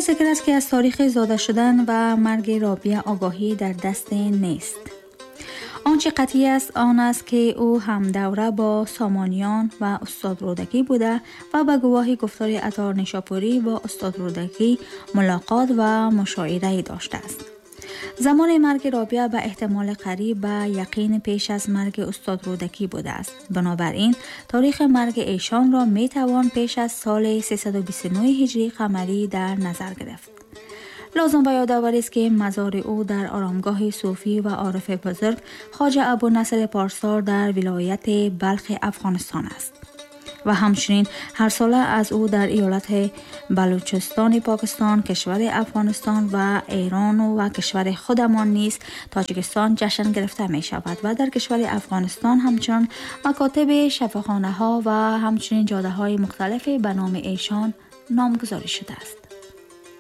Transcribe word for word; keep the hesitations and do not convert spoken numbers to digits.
ذکر است که از تاریخ زاده شدن و مرگ رابعه آگاهی در دست نیست. آنچه قطعی است آن است که او هم دوره با سامانیان و استاد رودکی بوده و به گواهی گفتار عطار نیشاپوری با استاد رودکی ملاقات و مشاعره داشته است. زمان مرگ رابعه به احتمال قریب به یقین پیش از مرگ استاد رودکی بوده است. بنابراین تاریخ مرگ ایشان را می توان پیش از سال سیصد و بیست و نه هجری قمری در نظر گرفت. لازم به یادآوری است که مزار او در آرامگاه صوفی و عارف بزرگ خواجه ابونصر پارسا در ولایت بلخ افغانستان است و همچنین هر ساله از او در ایالت بلوچستان پاکستان، کشور افغانستان و ایران و کشور خودمان نیز تاجیکستان جشن گرفته می شود و در کشور افغانستان همچنین مکاتب شفاخانه ها و همچنین جاده های مختلف به نام ایشان نامگذاری شده است.